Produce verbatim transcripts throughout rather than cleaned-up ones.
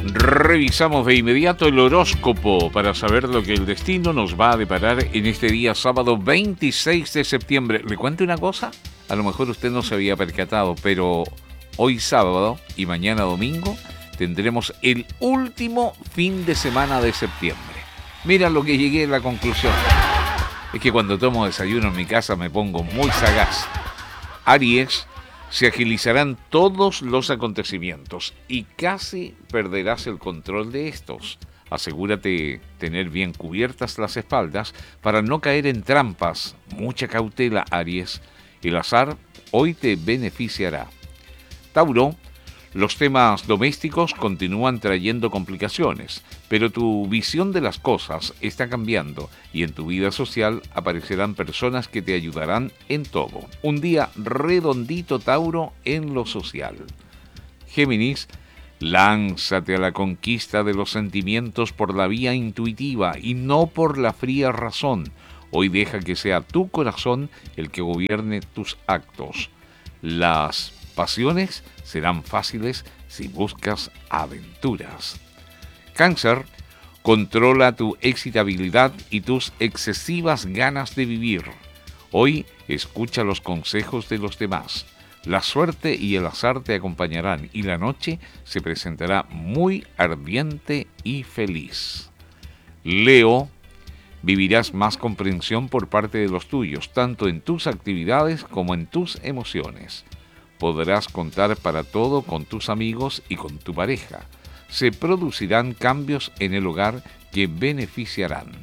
Revisamos de inmediato el horóscopo para saber lo que el destino nos va a deparar en este día sábado veintiséis de septiembre. ¿Le cuento una cosa? A lo mejor usted no se había percatado, pero hoy sábado y mañana domingo tendremos el último fin de semana de septiembre. Mira lo que llegué a la conclusión. Es que cuando tomo desayuno en mi casa me pongo muy sagaz. Aries, se agilizarán todos los acontecimientos y casi perderás el control de estos. Asegúrate tener bien cubiertas las espaldas para no caer en trampas. Mucha cautela, Aries. El azar hoy te beneficiará. Tauro, los temas domésticos continúan trayendo complicaciones, pero tu visión de las cosas está cambiando y en tu vida social aparecerán personas que te ayudarán en todo. Un día redondito, Tauro, en lo social. Géminis, lánzate a la conquista de los sentimientos por la vía intuitiva y no por la fría razón. Hoy deja que sea tu corazón el que gobierne tus actos. Las pasiones serán fáciles si buscas aventuras. Cáncer, controla tu excitabilidad y tus excesivas ganas de vivir. Hoy escucha los consejos de los demás. La suerte y el azar te acompañarán y la noche se presentará muy ardiente y feliz. Leo, vivirás más comprensión por parte de los tuyos, tanto en tus actividades como en tus emociones. Podrás contar para todo con tus amigos y con tu pareja. Se producirán cambios en el hogar que beneficiarán.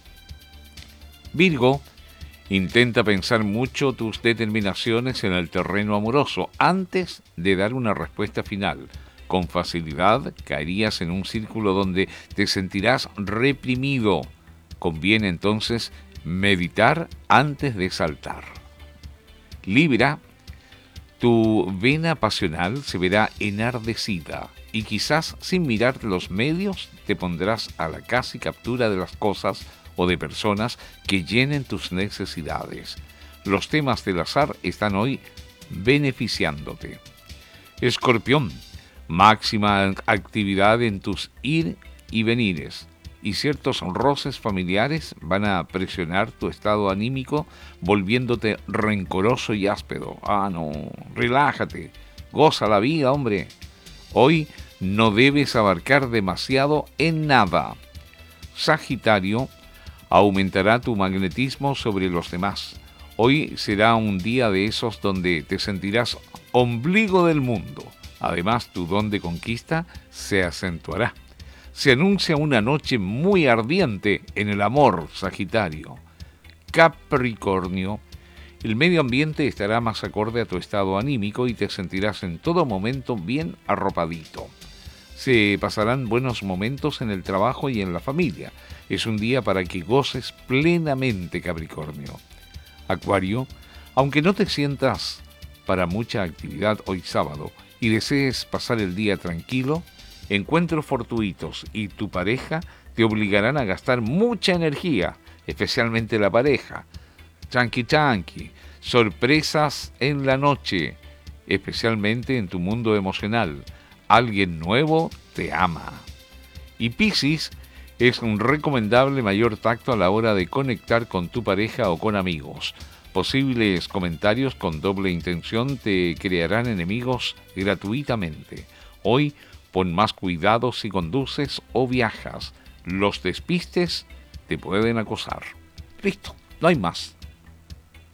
Virgo, intenta pensar mucho tus determinaciones en el terreno amoroso antes de dar una respuesta final. Con facilidad caerías en un círculo donde te sentirás reprimido. Conviene entonces meditar antes de saltar. Libra, tu vena pasional se verá enardecida y quizás sin mirar los medios te pondrás a la casi captura de las cosas o de personas que llenen tus necesidades. Los temas del azar están hoy beneficiándote. Escorpión, máxima actividad en tus ir y venires y ciertos roces familiares van a presionar tu estado anímico volviéndote rencoroso y áspero. Ah, no, relájate, goza la vida, hombre. Hoy no debes abarcar demasiado en nada. Sagitario, aumentará tu magnetismo sobre los demás. Hoy será un día de esos donde te sentirás ombligo del mundo. Además, tu don de conquista se acentuará. Se anuncia una noche muy ardiente en el amor, Sagitario. Capricornio, el medio ambiente estará más acorde a tu estado anímico y te sentirás en todo momento bien arropadito. Se pasarán buenos momentos en el trabajo y en la familia. Es un día para que goces plenamente, Capricornio. Acuario, aunque no te sientas para mucha actividad hoy sábado y desees pasar el día tranquilo, encuentros fortuitos y tu pareja te obligarán a gastar mucha energía, especialmente la pareja. Tranqui tranqui, sorpresas en la noche, especialmente en tu mundo emocional. Alguien nuevo te ama. Y Piscis, es un recomendable mayor tacto a la hora de conectar con tu pareja o con amigos. Posibles comentarios con doble intención te crearán enemigos gratuitamente. Hoy, pon más cuidado si conduces o viajas. Los despistes te pueden acosar. Listo, no hay más.